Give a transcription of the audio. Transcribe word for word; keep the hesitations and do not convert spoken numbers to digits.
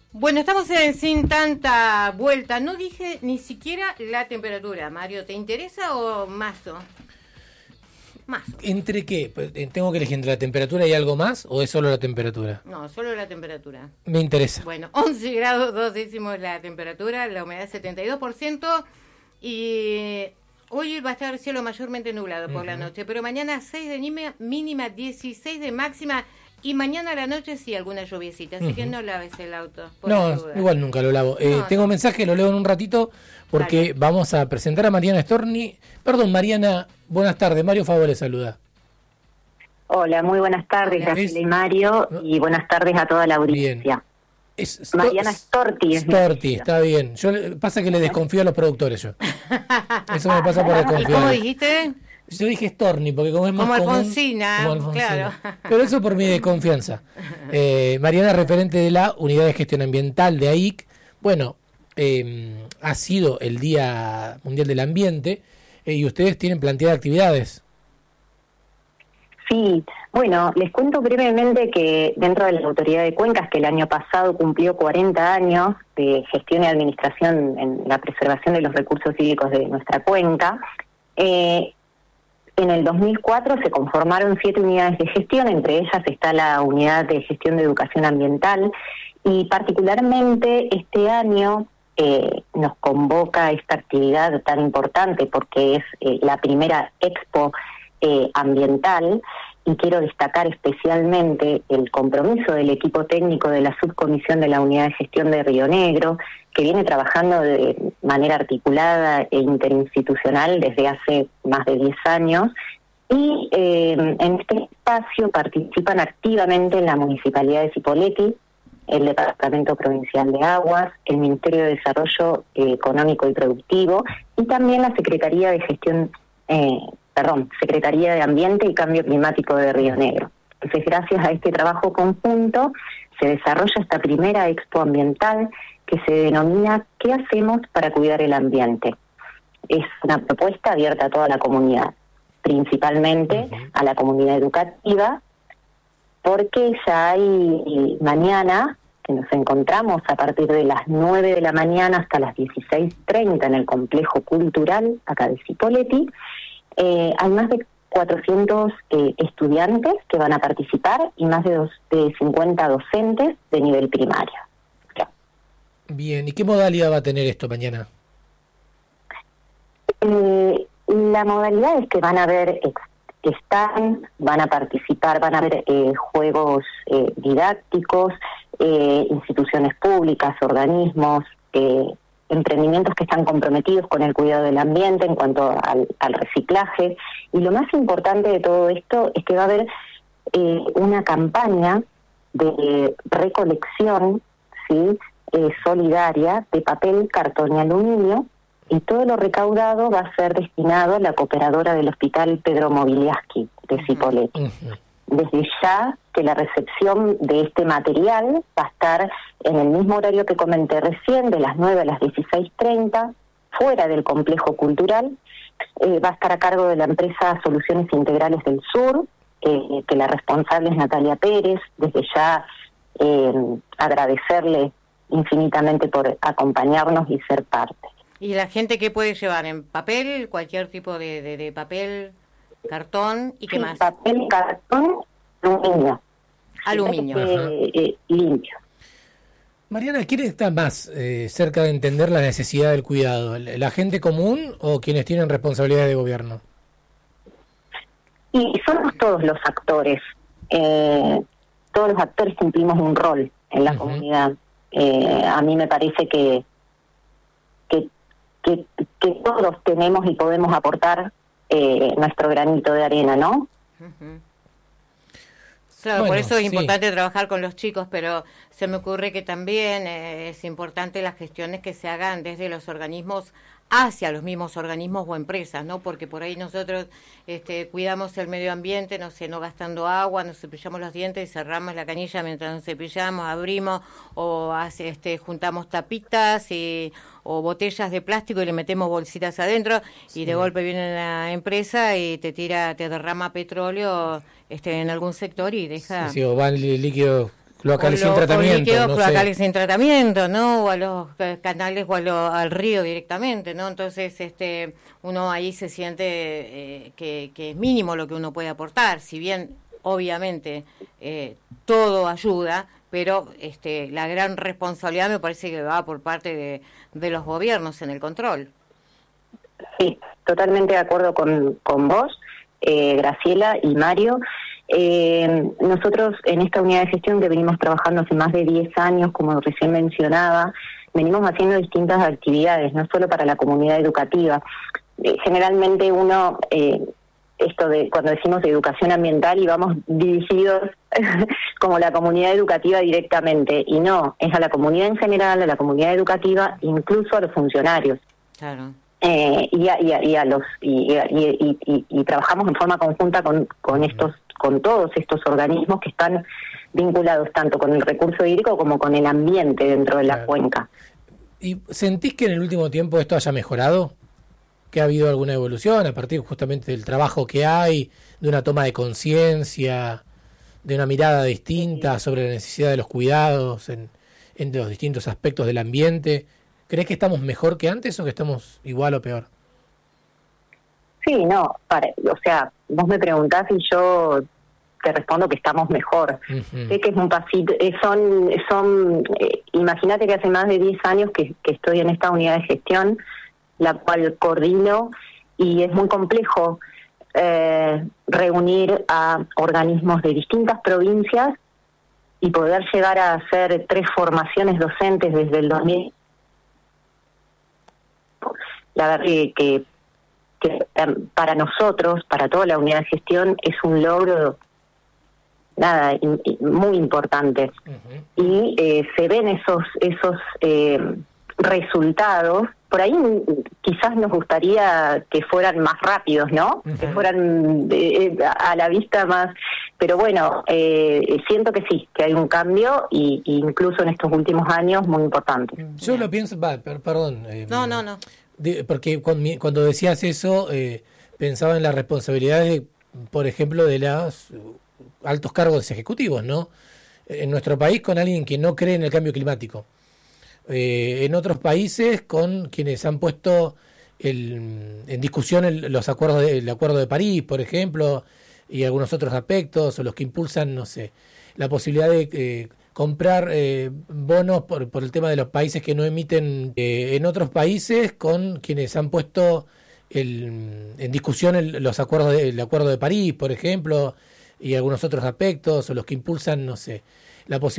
Bueno, estamos en, sin tanta vuelta. No dije ni siquiera la temperatura, Mario. ¿Te interesa o mazo? Mazo. ¿Entre qué? ¿Tengo que elegir entre la temperatura y algo más o es solo la temperatura? No, solo la temperatura. Me interesa. Bueno, once grados dos décimos la temperatura, la humedad setenta y dos por ciento y hoy va a estar el cielo mayormente nublado por uh-huh. la noche, pero mañana seis de mínima, mínima dieciséis de máxima. Y mañana a la noche sí, alguna lluviecita, así uh-huh. que no laves el auto. No, igual nunca lo lavo. Eh, no, tengo no. mensaje, lo leo en un ratito, porque Dale. vamos a presentar a Mariana Storni. Perdón, Mariana, buenas tardes. Mario Favor le saluda. Hola, muy buenas tardes, Graciela y Mario, y buenas tardes a toda la audiencia. Bien. Es Sto- Mariana Storti. Es Storti, está bien. Yo Pasa que le desconfío a los productores yo. Eso me pasa por desconfiar. ¿Y cómo dijiste? Yo dije Storni, porque como es más como común... Alfonsina, como Alfonsina, claro. Pero eso por mi desconfianza. Eh, Mariana, referente de la Unidad de Gestión Ambiental de A I C. Bueno, eh, ha sido el Día Mundial del Ambiente eh, y ustedes tienen planteadas actividades. Sí, bueno, les cuento brevemente que dentro de la Autoridad de Cuencas, que el año pasado cumplió cuarenta años de gestión y administración en la preservación de los recursos hídricos de nuestra cuenca, eh, en el dos mil cuatro se conformaron siete unidades de gestión, entre ellas está la Unidad de Gestión de Educación Ambiental, y particularmente este año eh, nos convoca esta actividad tan importante porque es eh, la primera expo eh, ambiental, y quiero destacar especialmente el compromiso del equipo técnico de la subcomisión de la Unidad de Gestión de Río Negro, que viene trabajando de manera articulada e interinstitucional desde hace más de diez años, y eh, en este espacio participan activamente la Municipalidad de Cipolletti, el Departamento Provincial de Aguas, el Ministerio de Desarrollo eh, Económico y Productivo, y también la Secretaría de Gestión eh, perdón, Secretaría de Ambiente y Cambio Climático de Río Negro. Entonces, gracias a este trabajo conjunto, se desarrolla esta primera expo ambiental que se denomina ¿Qué hacemos para cuidar el ambiente? Es una propuesta abierta a toda la comunidad, principalmente uh-huh. a la comunidad educativa, porque ya hay mañana, que nos encontramos a partir de las nueve de la mañana hasta las dieciséis treinta en el Complejo Cultural, acá de Cipolletti, Eh, hay más de cuatrocientos eh, estudiantes que van a participar y más de, dos, de cincuenta docentes de nivel primario. Ya. Bien, ¿y qué modalidad va a tener esto mañana? Eh, la modalidad es que van a haber stand, van a participar, van a haber eh, juegos eh, didácticos, eh, instituciones públicas, organismos, eh, emprendimientos que están comprometidos con el cuidado del ambiente en cuanto al, al reciclaje. Y lo más importante de todo esto es que va a haber eh, una campaña de recolección, ¿sí? eh, solidaria de papel, cartón y aluminio, y todo lo recaudado va a ser destinado a la cooperadora del Hospital Pedro Mobiliaski de Cipolletti. Uh-huh. Desde ya que la recepción de este material va a estar en el mismo horario que comenté recién, de las nueve a las dieciséis treinta, fuera del complejo cultural. Eh, va a estar a cargo de la empresa Soluciones Integrales del Sur, eh, que la responsable es Natalia Pérez. Desde ya eh, agradecerle infinitamente por acompañarnos y ser parte. ¿Y la gente qué puede llevar? ¿En papel? ¿Cualquier tipo de, de, de papel? ¿Cartón? ¿Y qué sí, más? Papel, cartón, aluminio. Aluminio. Eh, eh, limpio. Mariana, ¿quién está más eh, cerca de entender la necesidad del cuidado? ¿La gente común o quienes tienen responsabilidad de gobierno? Y somos todos los actores. Eh, todos los actores cumplimos un rol en la uh-huh. comunidad. Eh, a mí me parece que, que, que, que todos tenemos y podemos aportar Eh, nuestro granito de arena, ¿no? Uh-huh. Claro, bueno, por eso es sí. importante trabajar con los chicos, pero se me ocurre que también eh, es importante las gestiones que se hagan desde los organismos hacia los mismos organismos o empresas, ¿no? Porque por ahí nosotros este, cuidamos el medio ambiente, no sé, no gastando agua, nos cepillamos los dientes y cerramos la canilla mientras nos cepillamos, abrimos o hace, este, juntamos tapitas y, o botellas de plástico y le metemos bolsitas adentro sí. y de golpe viene la empresa y te tira, te derrama petróleo este, en algún sector y deja... Sí, sí, o van líquidos cloacales sin tratamiento, líquidos no cloacales sé. sin tratamiento, ¿no? O a los canales o a lo, al río directamente, ¿no? Entonces, este, uno ahí se siente eh, que, que es mínimo lo que uno puede aportar, si bien, obviamente, eh, todo ayuda, pero este, la gran responsabilidad me parece que va por parte de, de los gobiernos en el control. Sí, totalmente de acuerdo con, con vos, eh, Graciela y Mario. Eh, nosotros en esta unidad de gestión que venimos trabajando hace más de diez años, como recién mencionaba, venimos haciendo distintas actividades, no solo para la comunidad educativa. Eh, generalmente uno, eh, esto de cuando decimos educación ambiental y vamos dirigidos como la comunidad educativa directamente, y no, es a la comunidad en general, a la comunidad educativa, incluso a los funcionarios. Claro. Eh, y, a, y, a, y a los y, y, y, y, y trabajamos en forma conjunta con, con estos con todos estos organismos que están vinculados tanto con el recurso hídrico como con el ambiente dentro de la claro. cuenca. ¿Y sentís que en el último tiempo esto haya mejorado? ¿Que ha habido alguna evolución a partir justamente del trabajo que hay, de una toma de conciencia, de una mirada distinta sobre la necesidad de los cuidados en, en los distintos aspectos del ambiente? ¿Crees que estamos mejor que antes o que estamos igual o peor? Sí, no, para, o sea, vos me preguntás y yo te respondo que estamos mejor. Uh-huh. Sé que es un pasito, eh, son, son eh, imagínate que hace más de diez años que, que estoy en esta unidad de gestión, la cual coordino, y es muy complejo eh, reunir a organismos de distintas provincias y poder llegar a hacer tres formaciones docentes desde el dos mil. La verdad que, que que para nosotros, para toda la unidad de gestión, es un logro nada in, muy importante. Uh-huh. Y eh, se ven esos esos eh, resultados. Por ahí quizás nos gustaría que fueran más rápidos, ¿no? Uh-huh. Que fueran eh, a la vista más. Pero bueno, eh, siento que sí, que hay un cambio, y, y incluso en estos últimos años muy importante. Yo lo pienso, va, perdón. Eh, no, no, no. De, porque cuando decías eso, eh, pensaba en la responsabilidad, de, por ejemplo, de los altos cargos ejecutivos, ¿no? En nuestro país, con alguien que no cree en el cambio climático. Eh, en otros países, con quienes han puesto el, en discusión el, los acuerdos de, el Acuerdo de París, por ejemplo, y algunos otros aspectos, o los que impulsan, no sé, la posibilidad de eh, comprar eh, bonos por, por el tema de los países que no emiten. Eh, en otros países, con quienes han puesto el, en discusión el, los acuerdos de, el Acuerdo de París, por ejemplo, y algunos otros aspectos, o los que impulsan, no sé, la posibilidad